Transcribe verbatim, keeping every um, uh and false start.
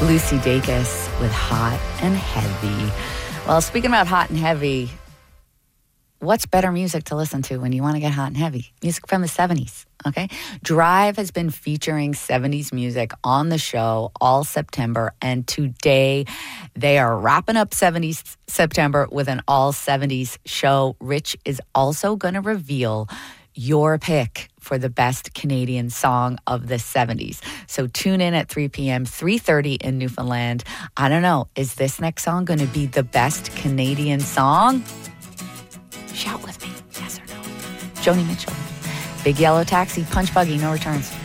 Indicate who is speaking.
Speaker 1: Lucy Dacus with Hot and Heavy. Well, speaking about hot and heavy, what's better music to listen to when you want to get hot and heavy? Music from the seventies, okay? Drive has been featuring seventies music on the show all September, and today they are wrapping up seventies September with an all seventies show. Rich is also going to reveal your pick for the best Canadian song of the seventies. So tune in at three p.m., three thirty in Newfoundland. I don't know, is this next song going to be the best Canadian song? Shout with me, yes or no. Joni Mitchell. Big Yellow Taxi, Punch Buggy, no returns.